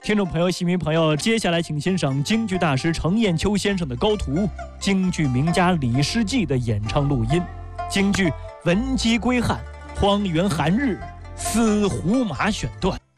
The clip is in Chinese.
听众朋友、戏迷朋友，接下来请欣赏京剧大师程砚秋先生的高徒，京剧名家李世济的演唱录音。京剧《闻鸡归汉》《荒原寒日》《思胡马》选段。